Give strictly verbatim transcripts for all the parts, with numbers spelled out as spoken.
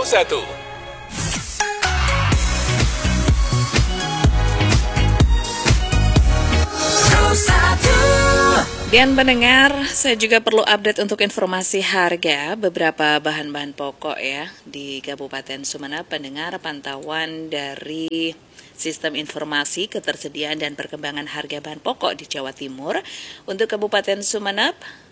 satu. Dan pendengar, saya juga perlu update untuk informasi harga beberapa bahan-bahan pokok ya di Kabupaten Sumeneb. Pendengar, pantauan dari Sistem Informasi Ketersediaan dan Perkembangan Harga Bahan Pokok di Jawa Timur untuk Kabupaten Sumeneb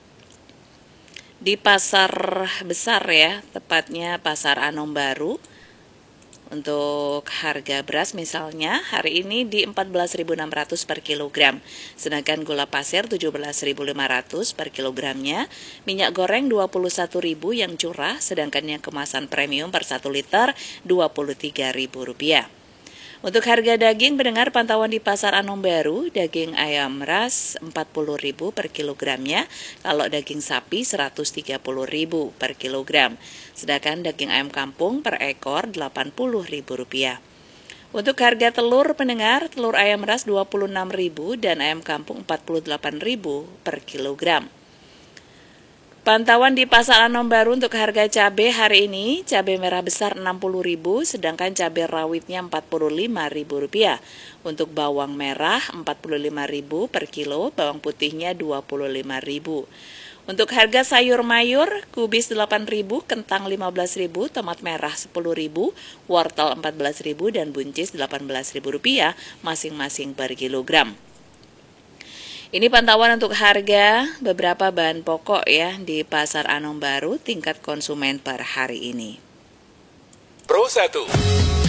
di pasar besar ya, tepatnya Pasar Anom Baru. Untuk harga beras misalnya hari ini di empat belas ribu enam ratus per kilogram, sedangkan gula pasir tujuh belas ribu lima ratus per kilogramnya, minyak goreng dua puluh satu ribu yang curah, sedangkan yang kemasan premium per satu liter dua puluh tiga ribu rupiah. Untuk harga daging, pendengar pantauan di Pasar Anom Baru, daging ayam ras empat puluh ribu per kilogramnya, kalau daging sapi seratus tiga puluh ribu per kilogram, sedangkan daging ayam kampung per ekor delapan puluh ribu rupiah. Untuk harga telur, pendengar, telur ayam ras dua puluh enam ribu dan ayam kampung empat puluh delapan ribu per kilogram. Pantauan di Pasar Anom Baru untuk harga cabai hari ini, cabai merah besar enam puluh ribu, sedangkan cabai rawitnya empat puluh lima ribu rupiah. Untuk bawang merah empat puluh lima ribu per kilo, bawang putihnya dua puluh lima ribu. Untuk harga sayur mayur, kubis delapan ribu, kentang lima belas ribu, tomat merah sepuluh ribu, wortel empat belas ribu, dan buncis delapan belas ribu rupiah masing-masing per kilogram. Ini pantauan untuk harga beberapa bahan pokok ya di Pasar Anom Baru tingkat konsumen per hari ini. Pro satu.